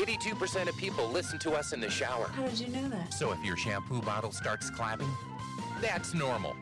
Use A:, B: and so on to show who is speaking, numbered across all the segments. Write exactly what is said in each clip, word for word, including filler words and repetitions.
A: eighty-two percent of people listen to us in the shower.
B: How did you know that?
A: So if your shampoo bottle starts clapping, that's normal.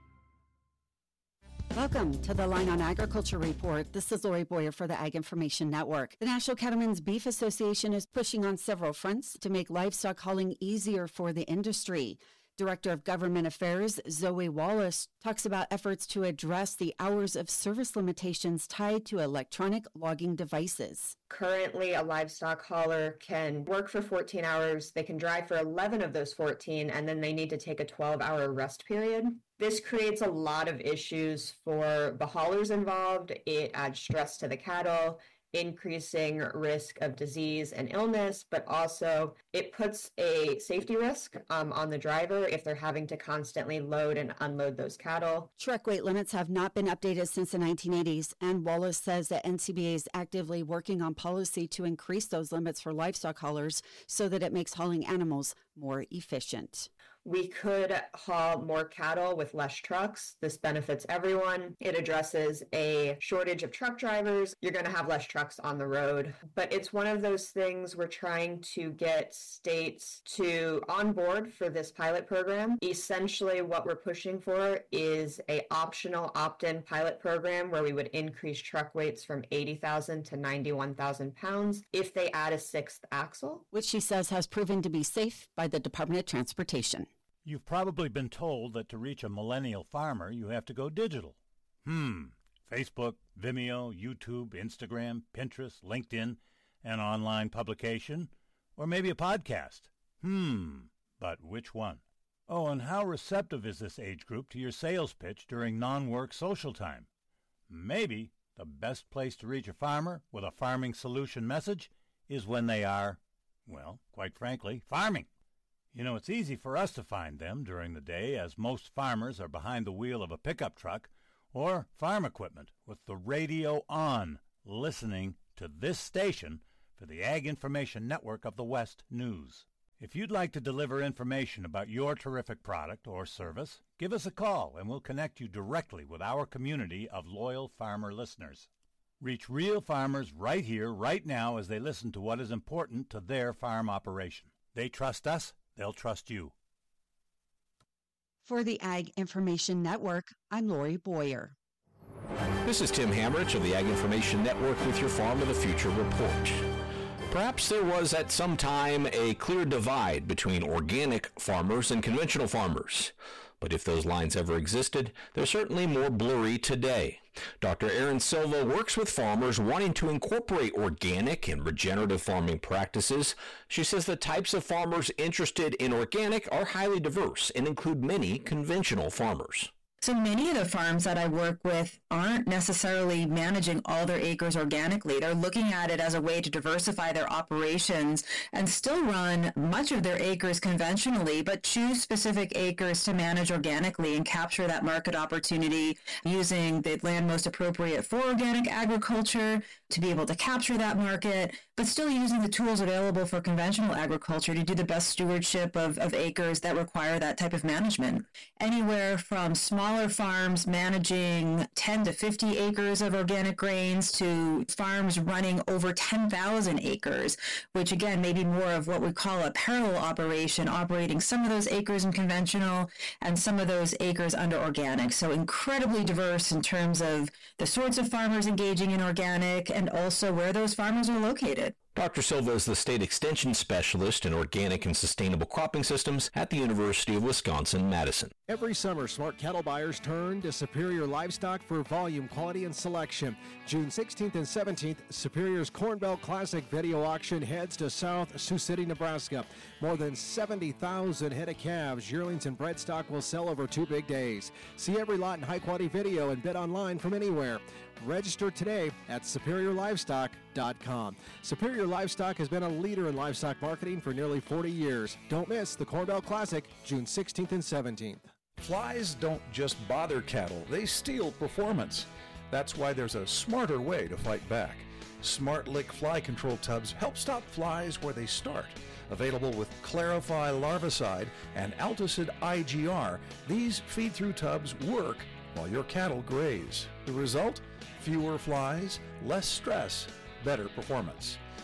C: Welcome to the Line on Agriculture Report. This is Lori Boyer for the Ag Information Network. The National Cattlemen's Beef Association is pushing on several fronts to make livestock hauling easier for the industry. Director of Government Affairs, Zoe Wallace, talks about efforts to address the hours of service limitations tied to electronic logging devices.
D: Currently, a livestock hauler can work for fourteen hours, they can drive for eleven of those fourteen, and then they need to take a twelve-hour rest period. This creates a lot of issues for the haulers involved. It adds stress to the cattle, increasing risk of disease and illness, but also it puts a safety risk um, on the driver if they're having to constantly load and unload those cattle.
C: Truck weight limits have not been updated since the nineteen eighties, and Wallace says that N C B A is actively working on policy to increase those limits for livestock haulers so that it makes hauling animals more efficient.
D: We could haul more cattle with less trucks. This benefits everyone. It addresses a shortage of truck drivers. You're going to have less trucks on the road. But it's one of those things we're trying to get states to onboard for this pilot program. Essentially, what we're pushing for is a optional opt-in pilot program where we would increase truck weights from eighty thousand to ninety-one thousand pounds if they add a sixth axle,
C: which she says has proven to be safe by the Department of Transportation.
E: You've probably been told that to reach a millennial farmer, you have to go digital. Hmm. Facebook, Vimeo, YouTube, Instagram, Pinterest, LinkedIn, an online publication, or maybe a podcast. Hmm. But which one? Oh, and how receptive is this age group to your sales pitch during non-work social time? Maybe the best place to reach a farmer with a farming solution message is when they are, well, quite frankly, farming. You know, it's easy for us to find them during the day, as most farmers are behind the wheel of a pickup truck or farm equipment with the radio on, listening to this station for the Ag Information Network of the West News. If you'd like to deliver information about your terrific product or service, give us a call and we'll connect you directly with our community of loyal farmer listeners. Reach real farmers right here, right now, as they listen to what is important to their farm operation. They trust us. They'll trust you.
C: For the Ag Information Network, I'm Lori Boyer.
F: This is Tim Hammerich of the Ag Information Network with your Farm of the Future report. Perhaps there was at some time a clear divide between organic farmers and conventional farmers. But if those lines ever existed, they're certainly more blurry today. Doctor Erin Silva works with farmers wanting to incorporate organic and regenerative farming practices. She says the types of farmers interested in organic are highly diverse and include many conventional farmers.
G: So many of the farms that I work with aren't necessarily managing all their acres organically. They're looking at it as a way to diversify their operations and still run much of their acres conventionally, but choose specific acres to manage organically and capture that market opportunity using the land most appropriate for organic agriculture to be able to capture that market, but still using the tools available for conventional agriculture to do the best stewardship of, of acres that require that type of management. Anywhere from small farms managing ten to fifty acres of organic grains to farms running over ten thousand acres, which again may be more of what we call a parallel operation, operating some of those acres in conventional and some of those acres under organic. So incredibly diverse in terms of the sorts of farmers engaging in organic and also where those farmers are located.
F: Doctor Silva is the state extension specialist in organic and sustainable cropping systems at the University of Wisconsin-Madison.
H: Every summer, smart cattle buyers turn to Superior Livestock for volume, quality, and selection. June sixteenth and seventeenth, Superior's Corn Belt Classic video auction heads to South Sioux City, Nebraska. More than seventy thousand head of calves, yearlings, and bred stock will sell over two big days. See every lot in high-quality video and bid online from anywhere. Register today at superior livestock dot com. Superior Livestock has been a leader in livestock marketing for nearly forty years. Don't miss the Corn Belt Classic, June sixteenth and seventeenth.
I: Flies don't just bother cattle, they steal performance. That's why there's a smarter way to fight back. Smart Lick fly control tubs help stop flies where they start. Available with Clarify Larvicide and Alticid I G R, these feed-through tubs work while your cattle graze. The result? Fewer flies, less stress, better performance.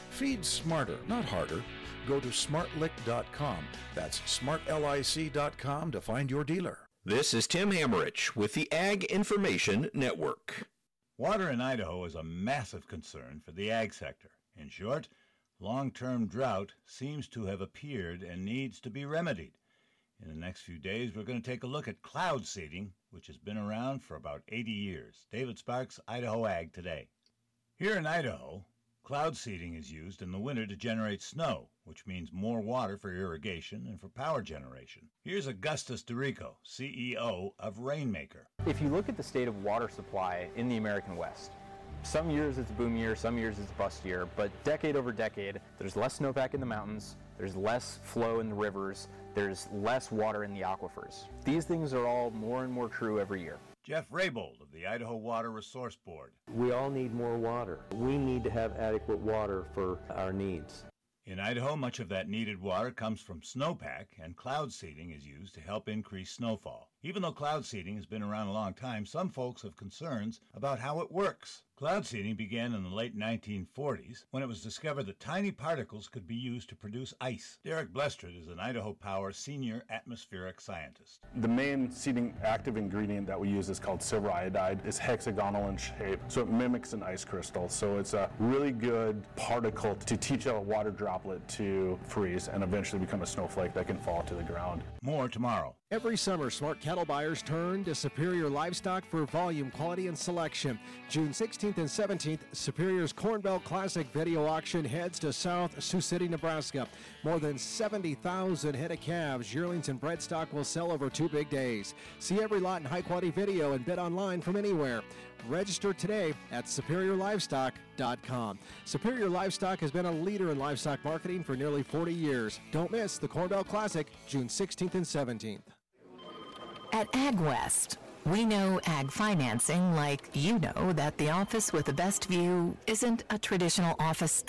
I: Feed smarter, not harder. Go to smart lick dot com. That's smart lic dot com to find your dealer.
F: This is Tim Hammerich with the Ag Information Network.
E: Water in Idaho is a massive concern for the ag sector. In short, long-term drought seems to have appeared and needs to be remedied. In the next few days, we're going to take a look at cloud seeding, which has been around for about eighty years. David Sparks, Idaho Ag Today. Here in Idaho, cloud seeding is used in the winter to generate snow, which means more water for irrigation and for power generation. Here's Augustus DeRico, C E O of Rainmaker.
B: If you look at the state of water supply in the American West, some years it's a boom year, some years it's a bust year, but decade over decade, there's less snowpack in the mountains, there's less flow in the rivers, there's less water in the aquifers. These things are all more and more true every year.
E: Jeff Raybold of the Idaho Water Resource Board.
J: We all need more water. We need to have adequate water for our needs.
E: In Idaho, much of that needed water comes from snowpack, and cloud seeding is used to help increase snowfall. Even though cloud seeding has been around a long time, some folks have concerns about how it works. Cloud seeding began in the late nineteen forties when it was discovered that tiny particles could be used to produce ice. Derek Blestrid is an Idaho Power senior atmospheric scientist.
K: The main seeding active ingredient that we use is called silver iodide. It's hexagonal in shape, so it mimics an ice crystal. So it's a really good particle to teach a water droplet to freeze and eventually become a snowflake that can fall to the ground.
E: More tomorrow.
H: Every summer, smart cattle buyers turn to Superior Livestock for volume, quality, and selection. June sixteenth and seventeenth, Superior's Corn Belt Classic video auction heads to South Sioux City, Nebraska. More than seventy thousand head of calves, yearlings, and bred stock will sell over two big days. See every lot in high-quality video and bid online from anywhere. Register today at superior livestock dot com. Superior Livestock has been a leader in livestock marketing for nearly forty years. Don't miss the Corn Belt Classic, June sixteenth and seventeenth.
L: At AgWest, we know ag financing like you know that the office with the best view isn't a traditional office